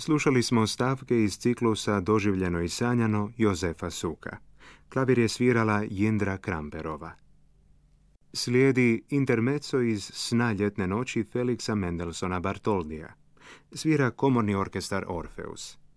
Slušali smo stavke iz ciklusa Doživljeno i sanjano Jozefa Suka. Klavir je svirala Jindra Kramperova. Slijedi intermezzo iz Sna ljetne noći Feliksa Mendelssohna Bartholdija. Svira komorni orkestar Orfeus.